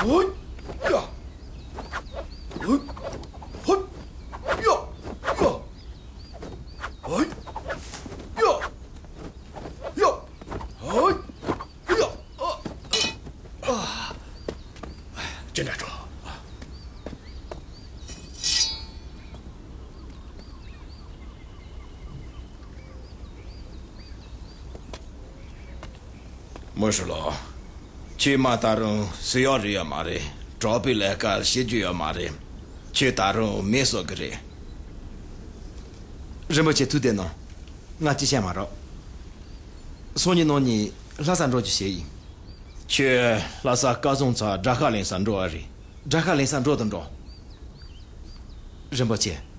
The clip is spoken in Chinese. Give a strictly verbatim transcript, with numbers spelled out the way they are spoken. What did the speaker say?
呀，嘿，嘿，呀，呀，嘿，呀，呀，嘿，呀，啊啊！哎，金寨主。 没事了，去马大人需要人嘛的，找回来个解决嘛的，去大人没说个人。 人不去土的呢，俺之前嘛着，所以呢你拉萨着就协议， 去拉萨高中查扎哈林山着而已， 扎哈林山着等着，人不去。